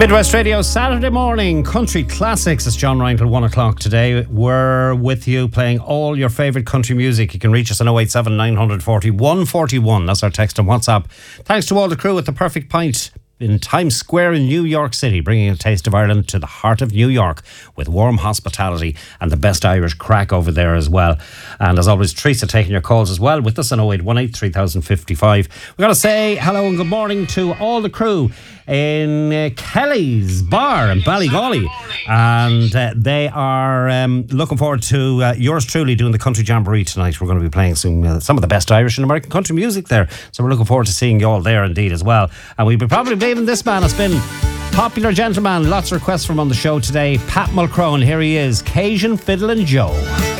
Midwest Radio Saturday morning country classics. It's John Ryan till 1 o'clock today. We're with you playing all your favourite country music. You can reach us on 087 940 141. That's our text and WhatsApp. Thanks to all the crew at The Perfect Pint in Times Square in New York City, bringing a taste of Ireland to the heart of New York with warm hospitality and the best Irish crack over there as well. And as always, Teresa taking your calls as well with us on 0818 3055. We've got to say hello and good morning to all the crew in Kelly's Bar in Ballygawley, and they are looking forward to yours truly doing the Country Jamboree tonight. We're going to be playing some of the best Irish and American country music there, so we're looking forward to seeing you all there indeed as well. And we'll be probably blaming this man. It's been popular gentleman, lots of requests from on the show today, Pat Mulcrone. Here he is, Cajun Fiddlin' Joe.